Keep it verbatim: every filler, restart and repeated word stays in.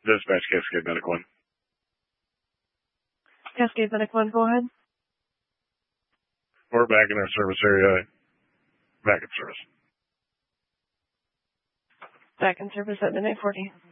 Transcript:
Dispatch Cascade Medic one. Cascade Medic one, go ahead. We're back in our service area. Back in service. Back in service at midnight forty.